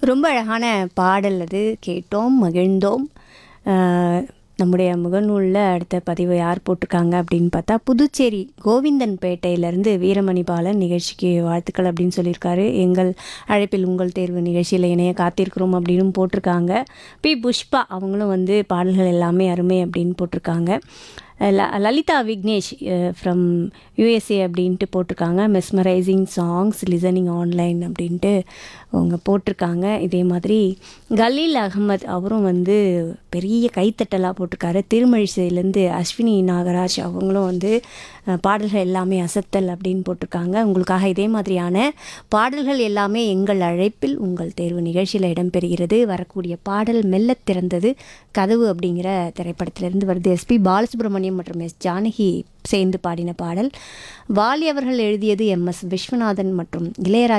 ரொம்ப அழகான பாடல் அது. கேட்டோம், மகிழ்ந்தோம். அ நம்முடைய முகநூல்ல அடுத்த பதிவு யார் போட்டிருக்காங்க அப்படின்னு பார்த்தா, புதுச்சேரி கோவிந்தன்பேட்டையிலேருந்து வீரமணி பாலன் நிகழ்ச்சிக்கு வாழ்த்துக்கள் அப்படின்னு சொல்லியிருக்காரு. எங்கள் அழைப்பில் உங்கள் தேர்வு நிகழ்ச்சியில் இணைய காத்திருக்கிறோம் அப்படின்னு போட்டிருக்காங்க. புஷ்பா அவங்களும் வந்து பாடல்கள் எல்லாமே அருமை அப்படின்னு போட்டிருக்காங்க. லலிதா விக்னேஷ் ஃப்ரம் யூஎஸ்ஏ அப்படின்ட்டு போட்டிருக்காங்க. மெஸ்மரைசிங் சாங்ஸ் லிசனிங் ஆன்லைன் அப்படின்ட்டு அவங்க போட்டிருக்காங்க. இதே மாதிரி கலீல் அகமது அவரும் வந்து பெரிய கைத்தட்டலாக போட்டிருக்காரு. திருமழிசையிலேருந்து அஸ்வினி நாகராஜ் அவங்களும் வந்து பாடல்கள் எல்லாமே அசத்தல் அப்படின்னு போட்டிருக்காங்க. உங்களுக்காக இதே மாதிரியான பாடல்கள் எல்லாமே எங்கள் அழைப்பில் உங்கள் தேர்வு நிகழ்ச்சியில் இடம்பெறுகிறது. வரக்கூடிய பாடல் மெல்ல திறந்தது கதவு அப்படிங்கிற திரைப்படத்திலிருந்து வருது. எஸ்பி பாலசுப்ரமணியம் மற்றும் எஸ் ஜானகி சேர்ந்து பாடின பாடல். வாலி அவர்கள் எழுதியது, எம் எஸ் விஸ்வநாதன் மற்றும் இளையராஜா